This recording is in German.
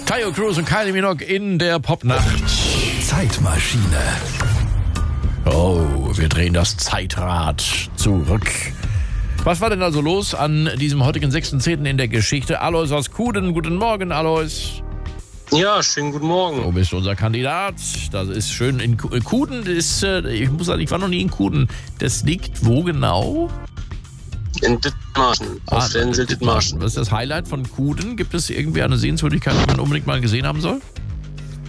Taio Cruz und Kylie Minogue in der Popnacht. Zeitmaschine. Oh, wir drehen das Zeitrad zurück. Was war denn also los an diesem heutigen 6.10. in der Geschichte? Alois aus Kuden. Guten Morgen, Alois. Ja, schönen guten Morgen. Du bist unser Kandidat. Das ist schön in Kuden. Ich muss sagen, ich war noch nie in Kuden. Das liegt wo genau? In Dithmarschen, auf der Insel Dithmarschen. Was ist das Highlight von Kuden? Gibt es irgendwie eine Sehenswürdigkeit, die man unbedingt mal gesehen haben soll?